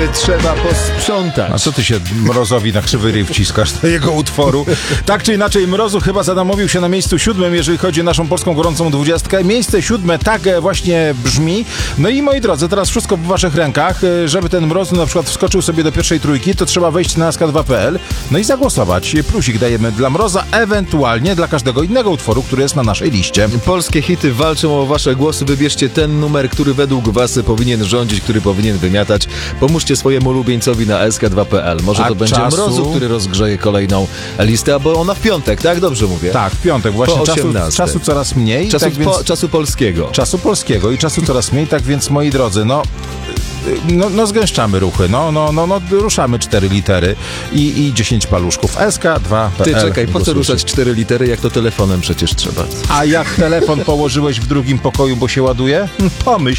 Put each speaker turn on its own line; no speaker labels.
hity trzeba posprzątać.
A co ty się Mrozowi na krzywy ryj wciskasz do jego utworu? Tak czy inaczej, Mrozu chyba zadomowił się na miejscu 7, jeżeli chodzi o naszą polską gorącą 20. Miejsce 7 tak właśnie brzmi. No i moi drodzy, teraz wszystko w waszych rękach. Żeby ten Mrozu na przykład wskoczył sobie do pierwszej trójki, to trzeba wejść na sk2.pl no i zagłosować. Plusik dajemy dla Mroza, ewentualnie dla każdego innego utworu, który jest na naszej liście.
Polskie hity walczą o wasze głosy. Wybierzcie ten numer, który według was powinien rządzić, który powinien wymiatać. Pomóżcie swojemu ulubieńcowi na sk2.pl. Może to będzie Mrozu, który rozgrzeje kolejną listę, bo ona w piątek, tak? Dobrze mówię?
Tak, w piątek. Właśnie czasu coraz mniej.
Czasu polskiego.
Czasu polskiego i czasu coraz mniej, tak więc moi drodzy, no zgęszczamy ruchy, ruszamy 4 litery i 10 paluszków. sk2.pl.
Ty czekaj, po co ruszać 4 litery, jak to telefonem przecież trzeba?
A jak telefon położyłeś w drugim pokoju, bo się ładuje? Pomyśl.